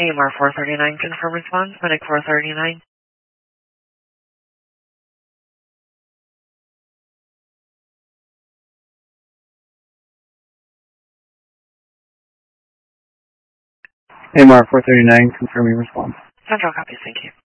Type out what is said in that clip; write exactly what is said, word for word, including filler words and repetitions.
A M R four thirty-nine, confirm response, Medic four thirty-nine. A M R four thirty-nine, confirming response. Central copy, thank you.